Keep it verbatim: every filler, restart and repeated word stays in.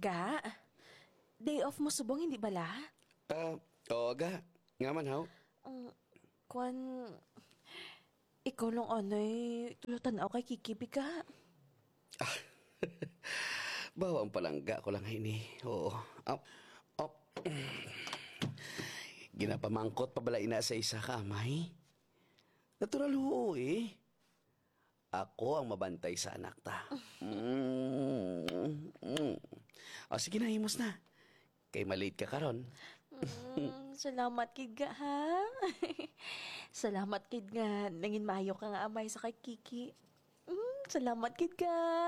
Ga, day off mo subong, hindi bala? Ah, oo ga. Nga man, haw. Kwan, ikaw lang anay, tulatan ako kay Kikibi ka. Bawang palangga ko lang ini. Oo. Up. Up. Ginapamangkot pa bala ina sa isa ka, amay? Natural ho eh. Ako ang mabantay sa anak ta. Mm, mm. O sige na, himos na. Kay malate ka karon. Mm, salamat kid ga, ha? Salamat kid nga, nangin maayo ka nga amay sa kay Kiki. Mm, salamat kid ga.